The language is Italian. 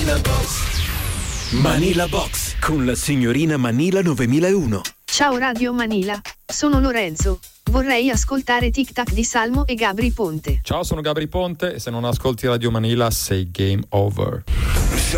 Manila Box con la signorina Manila 9001. Ciao Radio Manila, sono Lorenzo. Vorrei ascoltare Tic Tac di Salmo e Gabri Ponte. Ciao, sono Gabri Ponte e se non ascolti Radio Manila sei game over.